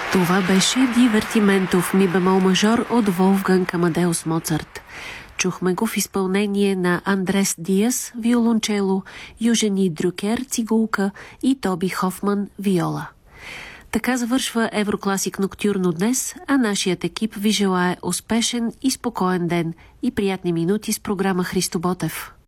Това беше Дивертиментов ми бемол мажор от Волфганг Амадеус Моцарт. Чухме го в изпълнение на Андрес Диас, виолончело, Южени Дрюкер, цигулка и Тоби Хофман, виола. Така завършва Еврокласик Ноктюрно днес, а нашият екип ви желае успешен и спокоен ден и приятни минути с програма Христо Ботев.